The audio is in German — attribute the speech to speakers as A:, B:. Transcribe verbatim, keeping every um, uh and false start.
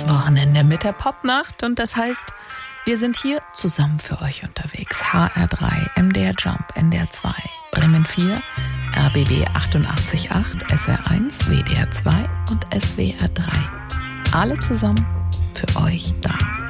A: ins Wochenende mit der Popnacht und das heißt, wir sind hier zusammen für euch unterwegs. H R drei, M D R Jump, N D R zwei, Bremen vier, R B B achtundachtzig Komma acht, S R eins, W D R zwei und S W R drei. Alle zusammen für euch da.